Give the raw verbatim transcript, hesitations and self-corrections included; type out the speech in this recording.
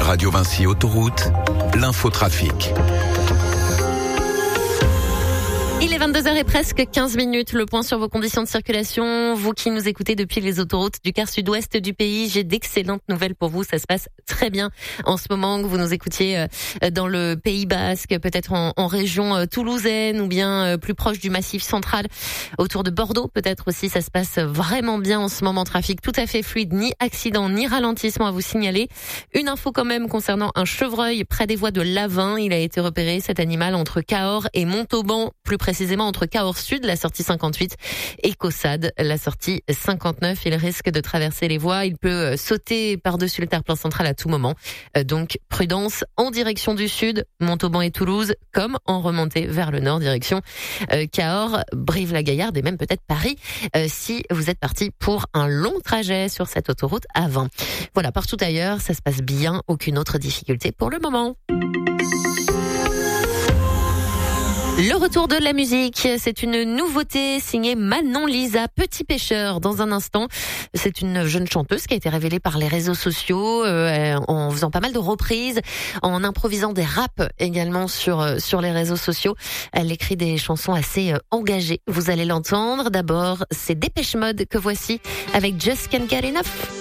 Radio Vinci Autoroute, l'infotrafic. Il est vingt-deux heures et presque quinze minutes. Le point sur vos conditions de circulation. Vous qui nous écoutez depuis les autoroutes du quart sud-ouest du pays, j'ai d'excellentes nouvelles pour vous. Ça se passe très bien en ce moment, que vous nous écoutiez dans le Pays Basque, peut-être en, en région toulousaine ou bien plus proche du Massif central, autour de Bordeaux peut-être aussi. Ça se passe vraiment bien en ce moment. Trafic tout à fait fluide, ni accident ni ralentissement à vous signaler. Une info quand même concernant un chevreuil près des voies de Lavin. Il a été repéré, cet animal, entre Cahors et Montauban, plus précisément entre Cahors Sud, la sortie cinquante-huit, et Caussade, la sortie cinquante-neuf. Il risque de traverser les voies. Il peut sauter par-dessus le terre-plein central à tout moment. Donc, prudence en direction du sud, Montauban et Toulouse, comme en remontée vers le nord, direction euh, Cahors, Brive-la-Gaillarde et même peut-être Paris, euh, si vous êtes parti pour un long trajet sur cette autoroute A vingt. Voilà, partout ailleurs, ça se passe bien. Aucune autre difficulté pour le moment. Le retour de la musique, c'est une nouveauté signée Manon Lisa, Petit Pêcheur. Dans un instant, c'est une jeune chanteuse qui a été révélée par les réseaux sociaux euh, en faisant pas mal de reprises, en improvisant des raps également sur sur les réseaux sociaux. Elle écrit des chansons assez euh, engagées. Vous allez l'entendre. D'abord, c'est Dépêche Mode que voici avec Just Can't Get Enough.